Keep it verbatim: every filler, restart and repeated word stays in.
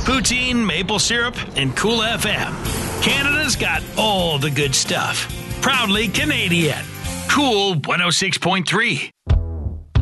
poutine, maple syrup, and Cool F M. Canada's got all the good stuff. Proudly Canadian. Cool one oh six point three.